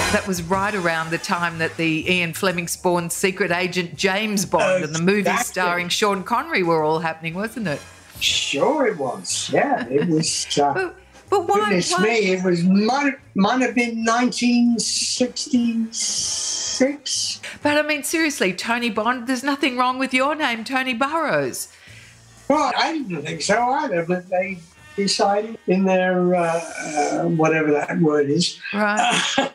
That was right around the time that the Ian Fleming spawned Secret Agent James Bond and the movie starring Sean Connery were all happening, wasn't it? Sure it was. Yeah, it was. But why? Goodness me, it was might have been 1966. But I mean, seriously, Tony Bond, there's nothing wrong with your name, Tony Burrows. Well, I didn't think so either, but they decided in their, whatever that word is, Right.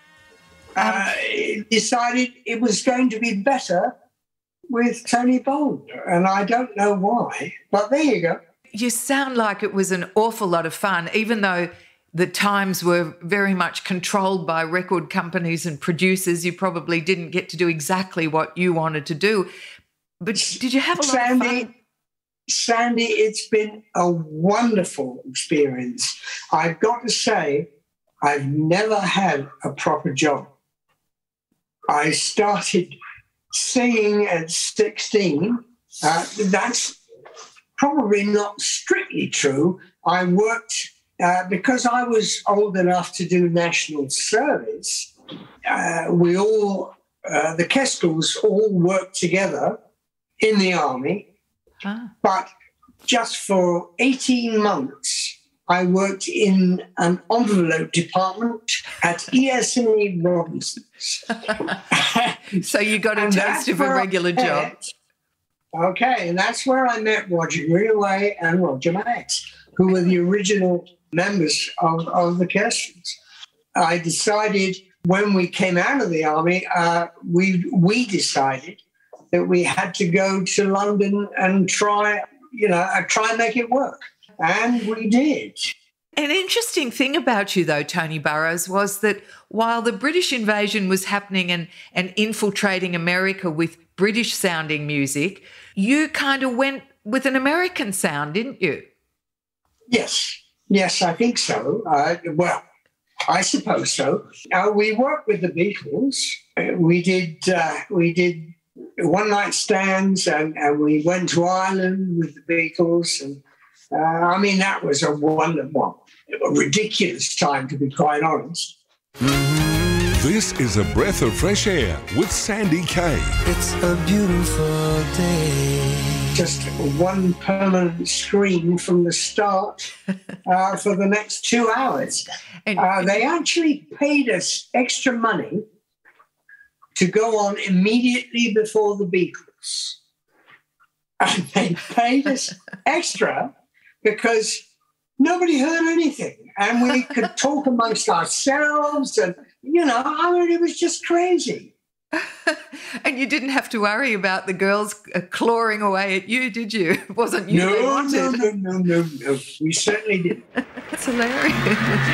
decided it was going to be better with Tony Bond. And I don't know why, but there you go. You sound like it was an awful lot of fun, even though the times were very much controlled by record companies and producers. You probably didn't get to do exactly what you wanted to do. But did you have a lot of fun? Sandy, it's been a wonderful experience. I've got to say, I've never had a proper job. I started singing at 16. That's probably not strictly true. I worked, because I was old enough to do national service, the Keskels all worked together in the army. But just for 18 months, I worked in an envelope department at ES&E Robinson's. So you got a taste of a regular job. Okay, and that's where I met Roger Greenaway and Roger Max, who were the original members of the Keskels. I decided when we came out of the army, we decided that we had to go to London and try and make it work. And we did. An interesting thing about you, though, Tony Burrows, was that while the British invasion was happening and infiltrating America with British-sounding music, you kind of went with an American sound, didn't you? Yes, I think so. Well, I suppose so. We worked with the Beatles. We did one-night stands, and we went to Ireland with the Beatles. And that was a ridiculous time, to be quite honest. This is A Breath of Fresh Air with Sandy Kaye. It's a beautiful day. Just one permanent screen from the start for the next 2 hours. They actually paid us extra money to go on immediately before the Beatles. And they paid us extra because nobody heard anything. And we could talk amongst ourselves and, it was just crazy. And you didn't have to worry about the girls clawing away at you, did you? It wasn't you they wanted. No. We certainly didn't. That's hilarious.